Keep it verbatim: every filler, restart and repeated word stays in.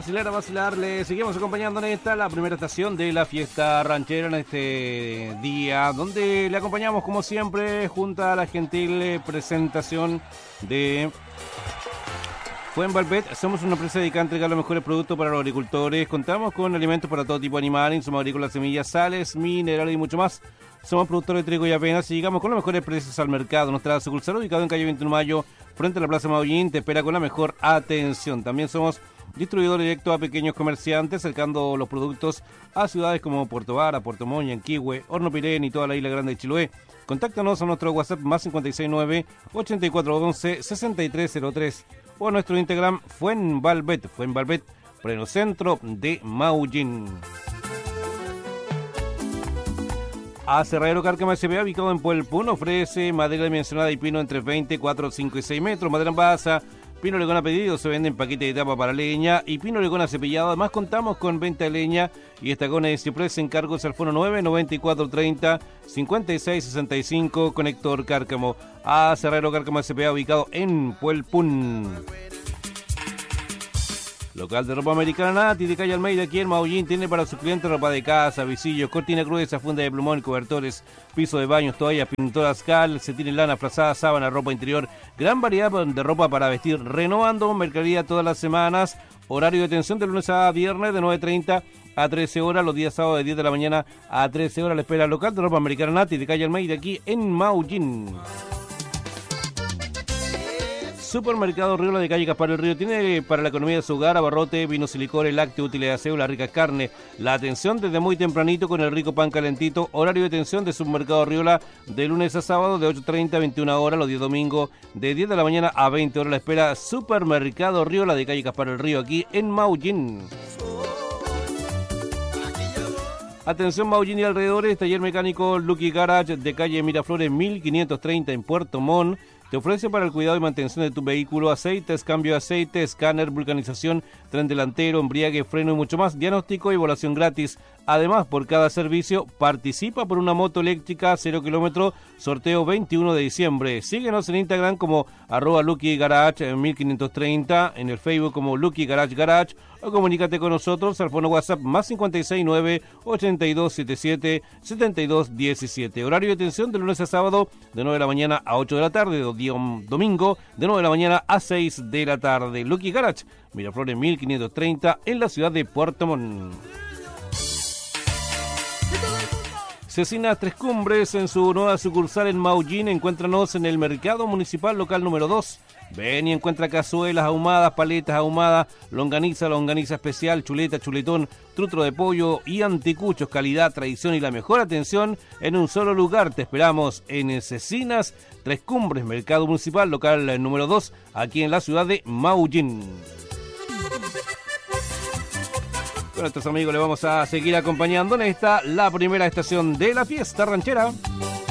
vacilar, a vacilar, le seguimos acompañando en esta, la primera estación de la fiesta ranchera en este día, donde le acompañamos como siempre junto a la gentil presentación de Fuenvalvet. Somos una empresa dedicada a entregar los mejores productos para los agricultores. Contamos con alimentos para todo tipo de animales, insumos agrícolas, semillas, sales, minerales y mucho más. Somos productores de trigo y avena y llegamos con los mejores precios al mercado. Nuestra sucursal ubicada en calle veintiuno de mayo, frente a la Plaza Maullín, te espera con la mejor atención. También somos distribuidor directo a pequeños comerciantes, acercando los productos a ciudades como Puerto Vara, Puerto Montt, Yanquihue, Horno Pirén y toda la isla grande de Chiloé. Contáctanos a nuestro WhatsApp más cinco seis nueve, ocho cuatro uno uno, seis tres cero tres o a nuestro Instagram Fuenvalvet, Fuenvalvet, pleno centro de Maullín. Aserradero Cárcamo S P A, ubicado en Puelpún, ofrece madera dimensionada y pino entre veinte, cuatro, cinco y seis metros, madera en basa, pino legón a pedido, se vende en paquete de tapa para leña y pino legón acepillado. Además contamos con venta de leña y estacones de ciprés. Encargos al fono nueve, noventa y cuatro, treinta, cincuenta y seis, sesenta y cinco, Conector Cárcamo. Aserradero Cárcamo S P A, ubicado en Puelpún. Local de ropa americana Nati de calle Almeida, aquí en Maullín, tiene para sus clientes ropa de casa, visillos, cortina gruesa, funda de plumón, cobertores, piso de baños, toallas, pinturas cal, cetín lana, frazada, sábana, ropa interior, gran variedad de ropa para vestir, renovando mercadería todas las semanas, horario de atención de lunes a viernes de nueve treinta a trece horas, los días sábados de diez de la mañana a trece horas, la espera local de ropa americana Nati de calle Almeida, aquí en Maullín. Supermercado Riola de calle Gaspar del Río tiene para la economía de su hogar abarrote, vinos y licores, lácteos, útiles de aseo, la rica carne. La atención desde muy tempranito con el rico pan calentito. Horario de atención de Supermercado Riola de lunes a sábado de ocho treinta a veintiuna horas, los días domingos de diez de la mañana a veinte horas. La espera Supermercado Riola de calle Gaspar del Río, aquí en Maullín. Atención Maullín y alrededores, taller mecánico Lucky Garage de calle Miraflores mil quinientos treinta en Puerto Montt. Te ofrece para el cuidado y mantención de tu vehículo aceites, cambio de aceite, escáner, vulcanización, tren delantero, embriague, freno y mucho más. Diagnóstico y evaluación gratis. Además, por cada servicio, participa por una moto eléctrica cero kilómetros, sorteo veintiuno de diciembre. Síguenos en Instagram como arroba Lucky Garage mil quinientos treinta, en el Facebook como Lucky Garage Garage, o comunícate con nosotros al fono WhatsApp más cinco seis nueve, ocho dos siete siete, siete dos uno siete. Horario de atención de lunes a sábado de nueve de la mañana a ocho de la tarde, día domingo de nueve de la mañana a seis de la tarde. Lucky Garage, Miraflores mil quinientos treinta en la ciudad de Puerto Montt. Cecinas Tres Cumbres en su nueva sucursal en Maullín. Encuéntranos en el Mercado Municipal Local número dos. Ven y encuentra cazuelas ahumadas, paletas ahumadas, longaniza, longaniza especial, chuleta, chuletón, trutro de pollo y anticuchos. Calidad, tradición y la mejor atención en un solo lugar. Te esperamos en Cecinas Tres Cumbres, Mercado Municipal Local número dos, aquí en la ciudad de Maullín. Con nuestros amigos le vamos a seguir acompañando en esta, la primera estación de la fiesta ranchera.